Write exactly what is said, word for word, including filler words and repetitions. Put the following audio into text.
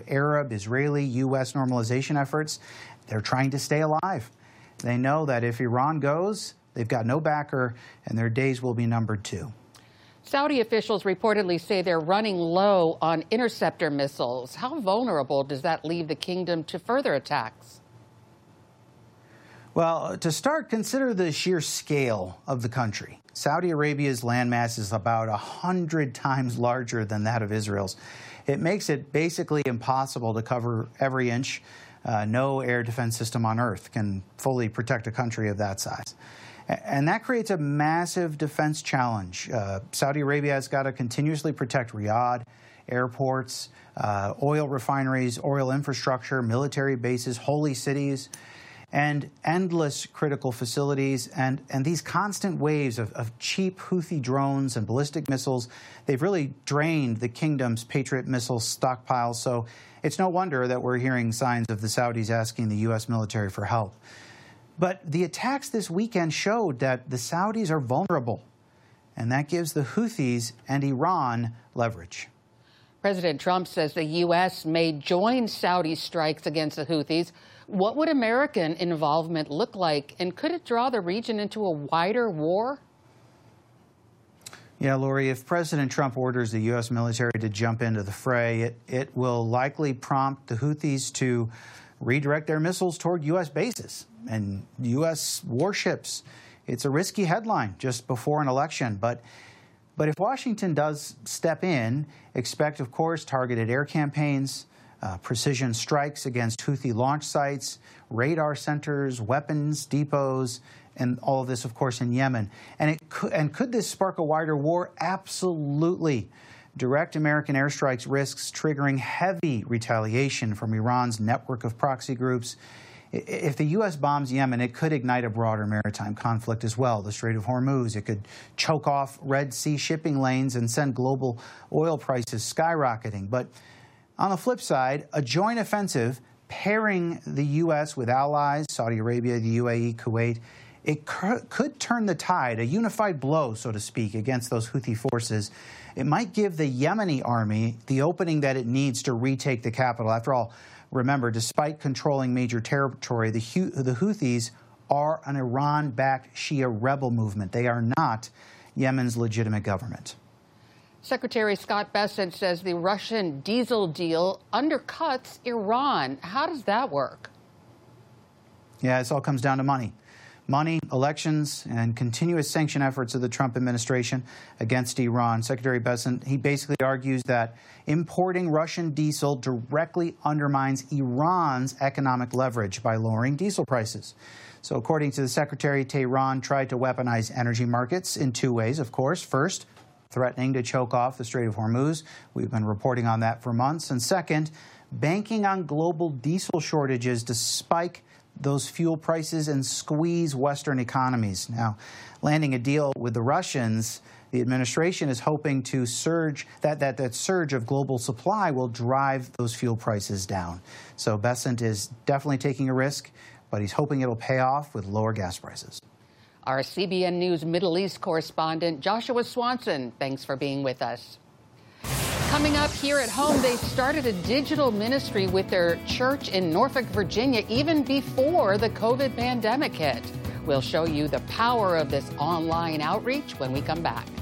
Arab, Israeli, U S normalization efforts, they're trying to stay alive. They know that if Iran goes, they've got no backer, and their days will be numbered too. Saudi officials reportedly say they're running low on interceptor missiles. How vulnerable does that leave the kingdom to further attacks? Well, to start, consider the sheer scale of the country. Saudi Arabia's landmass is about one hundred times larger than that of Israel's. It makes it basically impossible to cover every inch. Uh, no air defense system on Earth can fully protect a country of that size. And that creates a massive defense challenge. Uh, Saudi Arabia has got to continuously protect Riyadh, airports, uh, oil refineries, oil infrastructure, military bases, holy cities, and endless critical facilities. And, and these constant waves of, of cheap Houthi drones and ballistic missiles, they've really drained the kingdom's Patriot missile stockpiles. So it's no wonder that we're hearing signs of the Saudis asking the U S military for help. But the attacks this weekend showed that the Saudis are vulnerable, and that gives the Houthis and Iran leverage. President Trump says the U S may join Saudi strikes against the Houthis. What would American involvement look like, and could it draw the region into a wider war? Yeah, Lori, if President Trump orders the U S military to jump into the fray, it, it will likely prompt the Houthis to redirect their missiles toward U S bases and U S warships. It's a risky headline just before an election. But, but if Washington does step in, expect, of course, targeted air campaigns, uh, precision strikes against Houthi launch sites, radar centers, weapons depots, and all of this, of course, in Yemen. And, it could, and could this spark a wider war? Absolutely. Direct American airstrikes risks triggering heavy retaliation from Iran's network of proxy groups. If the U S bombs Yemen, it could ignite a broader maritime conflict as well. The Strait of Hormuz, it could choke off Red Sea shipping lanes and send global oil prices skyrocketing. But on the flip side, a joint offensive pairing the U S with allies, Saudi Arabia, the U A E, Kuwait, it could turn the tide, a unified blow, so to speak, against those Houthi forces. It might give the Yemeni army the opening that it needs to retake the capital. After all, remember, despite controlling major territory, the, the Houthis are an Iran-backed Shia rebel movement. They are not Yemen's legitimate government. Secretary Scott Bessent says the Russian diesel deal undercuts Iran. How does that work? Yeah, this all comes down to money. Money, elections, and continuous sanction efforts of the Trump administration against Iran. Secretary Bessent, he basically argues that importing Russian diesel directly undermines Iran's economic leverage by lowering diesel prices. So according to the Secretary, Tehran tried to weaponize energy markets in two ways, of course. First, threatening to choke off the Strait of Hormuz. We've been reporting on that for months. And second, banking on global diesel shortages to spike those fuel prices and squeeze Western economies. Now, landing a deal with the Russians, the administration is hoping to surge, that, that, that surge of global supply will drive those fuel prices down. So Bessent is definitely taking a risk, but he's hoping it'll pay off with lower gas prices. Our C B N News Middle East correspondent, Joshua Swanson, thanks for being with us. Coming up here at home, they started a digital ministry with their church in Norfolk, Virginia, even before the COVID pandemic hit. We'll show you the power of this online outreach when we come back.